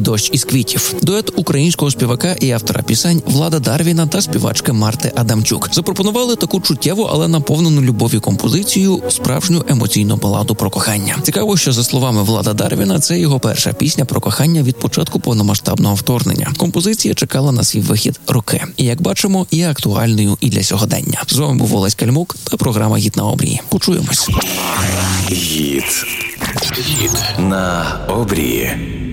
«Дощ із квітів». Дует українського співака і автора пісень Влада Дарвіна та співачки Марти Адамчук запропонували таку чуттєву, але наповнену любов'ю композицію, справжню емоційну баладу про кохання. Цікаво, що за словами Влада Дарвіна, це його перша пісня про кохання від початку повномасштабного вторгнення. Композиція чекала на свій вихід роки. І, як бачимо, є актуальною і для сьогодення. З вами був Олесь Кальмук та програма «Гіт на обрії». Почуємось. Гіт на обрії.